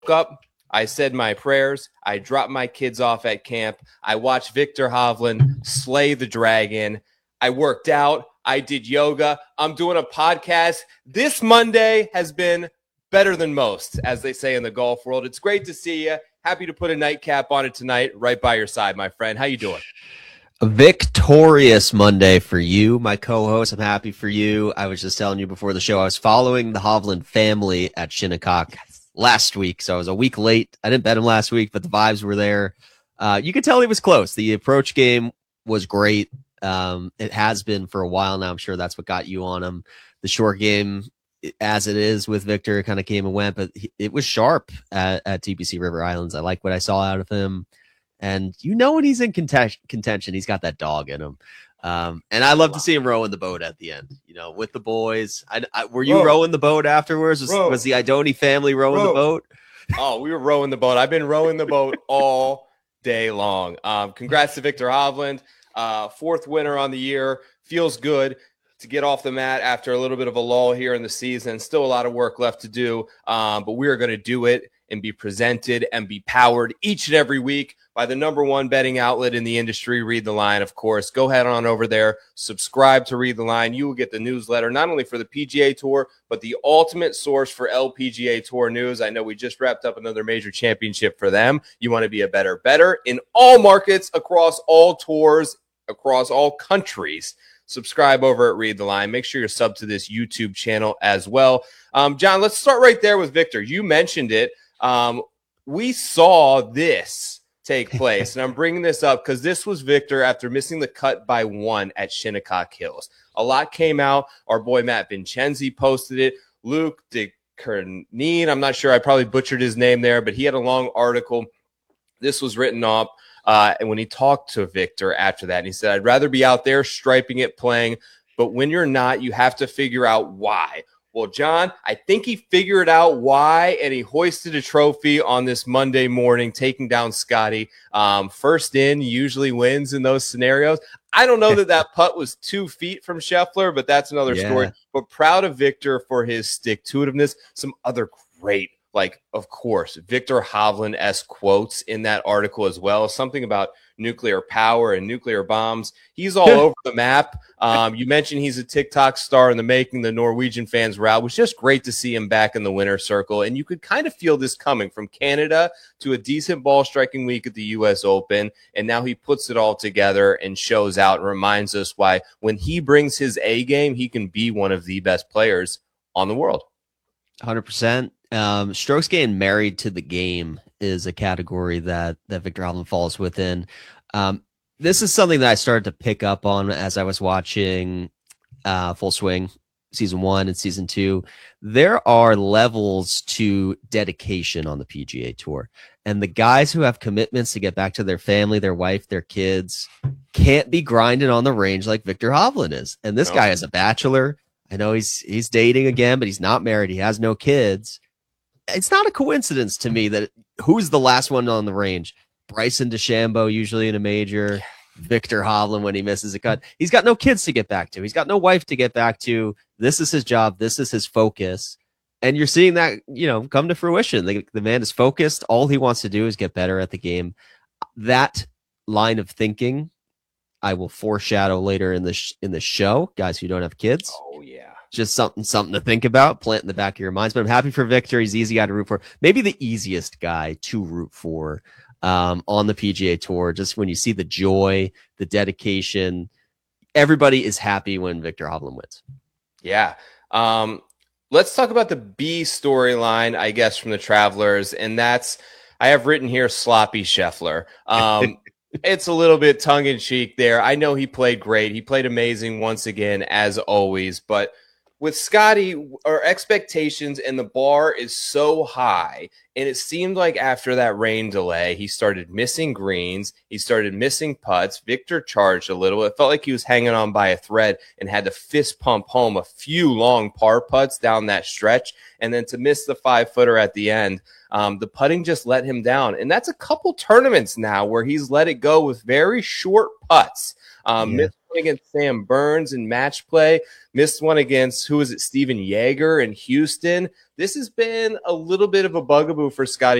up, I said my prayers, I dropped my kids off at camp, I watched Viktor Hovland slay the dragon, I worked out, I did yoga, I'm doing a podcast. This Monday has been better than most, as they say in the golf world. It's great to see you. Happy to put a nightcap on it tonight, right by your side, my friend. How you doing? A victorious Monday for you, my co-host. I'm happy for you. I was just telling you before the show, I was following the Hovland family at Shinnecock last week, so I was a week late. I didn't bet him last week, but the vibes were there. You could tell he was close. The approach game was great. It has been for a while now. I'm sure that's what got you on him. The short game, as it is with Victor, kind of came and went, but it was sharp at TPC River Islands. I like what I saw out of him. And when he's in contention, he's got that dog in him. And I love to see him rowing the boat at the end, with the boys. Were you rowing the boat afterwards? Was the Idoni family rowing the boat? Oh, we were rowing the boat. I've been rowing the boat all day long. Congrats to Viktor Hovland. Fourth winner on the year. Feels good to get off the mat after a little bit of a lull here in the season. Still a lot of work left to do, but we are going to do it and be presented and be powered each and every week by the number one betting outlet in the industry, Read the Line, of course. Go ahead on over there, subscribe to Read the Line. You will get the newsletter, not only for the PGA Tour, but the ultimate source for LPGA Tour news. I know we just wrapped up another major championship for them. You want to be a better in all markets, across all tours, across all countries. Subscribe over at Read the Line. Make sure you're sub to this YouTube channel as well. John, let's start right there with Victor. You mentioned it. We saw this take place, and I'm bringing this up because this was Victor after missing the cut by one at Shinnecock Hills. A lot came out. Our boy Matt Vincenzi posted it. Luke DeCernine, I'm not sure. I probably butchered his name there, but he had a long article. This was written up. And when he talked to Victor after that, and he said, I'd rather be out there striping it, playing, but when you're not, you have to figure out why. Well, John, I think he figured out why, and he hoisted a trophy on this Monday morning, taking down Scotty. First in usually wins in those scenarios. I don't know that putt was 2 feet from Scheffler, but that's another story. But proud of Victor for his stick-to-itiveness. Some other great, of course, Viktor Hovland-esque quotes in that article as well. Something about nuclear power and nuclear bombs. He's all over the map. You mentioned he's a TikTok star in the making. The Norwegian fans were out. It was just great to see him back in the winner's circle. And you could kind of feel this coming from Canada to a decent ball striking week at the U.S. Open. And now he puts it all together and shows out and reminds us why when he brings his A game, he can be one of the best players on the world. 100%. Strokes getting married to the game is a category that Viktor Hovland falls within. This is something that I started to pick up on as I was watching Full Swing season 1 and season 2. There are levels to dedication on the PGA Tour, and the guys who have commitments to get back to their family, their wife, their kids can't be grinding on the range like Viktor Hovland is. And this guy is a bachelor. I know he's dating again, but he's not married. He has no kids. It's not a coincidence to me that who's the last one on the range? Bryson DeChambeau, usually in a major. Viktor Hovland when he misses a cut. He's got no kids to get back to. He's got no wife to get back to. This is his job. This is his focus. And you're seeing that, come to fruition. The man is focused. All he wants to do is get better at the game. That line of thinking, I will foreshadow later in the show, guys who don't have kids. Oh, yeah. Just something to think about, plant in the back of your minds. But I'm happy for Victor. He's easy guy to root for. Maybe the easiest guy to root for on the PGA Tour. Just when you see the joy, the dedication, everybody is happy when Viktor Hovland wins. Yeah. Let's talk about the B storyline, I guess, from the Travelers. And that's, I have written here, sloppy Scheffler. It's a little bit tongue-in-cheek there. I know he played great. He played amazing once again, as always. But with Scotty, our expectations and the bar is so high. And it seemed like after that rain delay, he started missing greens. He started missing putts. Victor charged a little. It felt like he was hanging on by a thread and had to fist pump home a few long par putts down that stretch. And then to miss the 5-footer at the end, the putting just let him down. And that's a couple tournaments now where he's let it go with very short putts. Missed against Sam Burns in match play, missed one against, who was it, Steven Yeager in Houston. This has been a little bit of a bugaboo for Scotty